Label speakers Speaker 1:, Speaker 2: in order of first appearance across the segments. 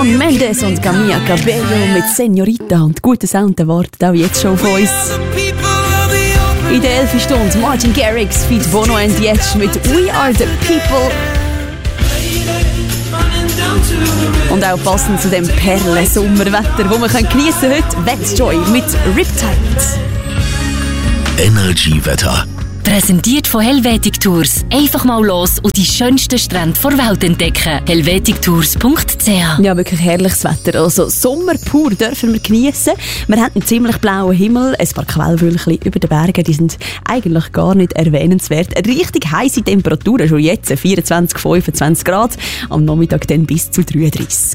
Speaker 1: Shawn Mendes und Camila Cabello mit Señorita und guter Sound erwartet auch jetzt schon von uns. In der 11. Stunde Martin Garrix feat. Bono and the Edge mit We Are the People. Und auch passend zu dem Perlen-Sommerwetter, wo wir geniessen können heute, Wet Joy mit Riptide.
Speaker 2: Energy-Wetter.
Speaker 3: Präsentiert von Helvetic Tours. Einfach mal los und die schönsten Strände der Welt entdecken. helvetictours.ch.
Speaker 1: Ja, wirklich herrliches Wetter. Also Sommer pur dürfen wir geniessen. Wir haben einen ziemlich blauen Himmel, ein paar Quellwölkchen über den Bergen, die sind eigentlich gar nicht erwähnenswert. Richtig heisse Temperaturen, schon jetzt 24, 25 Grad, am Nachmittag dann bis zu 33.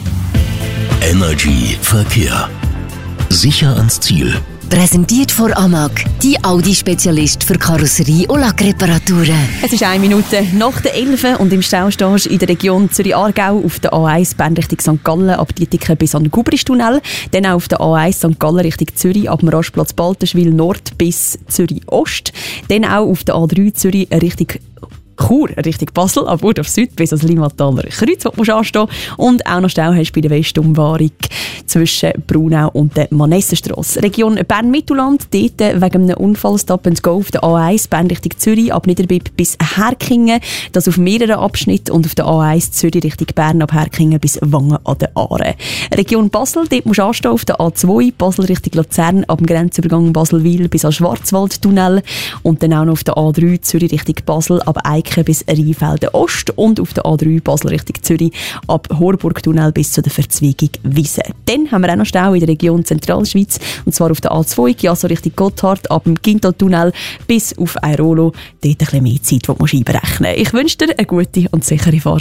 Speaker 2: Energy Verkehr. Sicher ans Ziel.
Speaker 3: Präsentiert von Amag, die Audi-Spezialist für Karosserie- und Lackreparaturen.
Speaker 1: Es ist 1 Minute nach der 11 und im Stau stehst du in der Region Zürich-Aargau auf der A1 Bern Richtung St. Gallen ab Dietiken bis an den Gubristunnel. Dann auch auf der A1 St. Gallen Richtung Zürich ab dem Rastplatz Baltenschwil Nord bis Zürich-Ost. Dann auch auf der A3 Zürich Richtung Chur, Richtung Basel, ab Urdorf Süd bis ans Limataler Kreuz, wo du anstehen. Und auch noch Stau hast bei der Westumfahrung zwischen Braunau und der Manessenstrasse. Region Bern-Mittelland, dort wegen einem Unfall Stop and Go auf der A1 Bern Richtung Zürich, ab Niederbipp bis Herkingen. Das auf mehreren Abschnitten und auf der A1 Zürich Richtung Bern ab Herkingen bis Wangen an der Aare. Region Basel, dort musst du anstehen auf der A2 Basel Richtung Luzern ab dem Grenzübergang Basel-Wil bis an Schwarzwaldtunnel und dann auch noch auf der A3 Zürich Richtung Basel ab bis Rheinfelden Ost und auf der A3 Basel Richtung Zürich ab Horburgtunnel bis zu der Verzweigung Wiese. Dann haben wir auch noch Stau in der Region Zentralschweiz und zwar auf der A2 Chiasso Richtung Gotthard ab dem Gintaltunnel bis auf Airolo. Dort ein bisschen mehr Zeit, die du einberechnen musst. Ich wünsche dir eine gute und sichere Fahrt.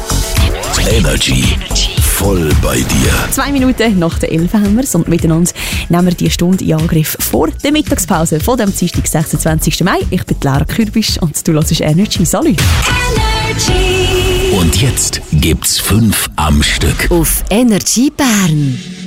Speaker 2: Energy. Voll bei dir.
Speaker 1: 2 Minuten nach der 11 haben wir es und miteinander nehmen wir die Stunde in Angriff vor der Mittagspause von dem Dienstag, 26. Mai. Ich bin Lara Kürbisch und du hörst Energy. Salut!
Speaker 2: Und jetzt gibt's 5 am Stück.
Speaker 3: Auf Energy Bern.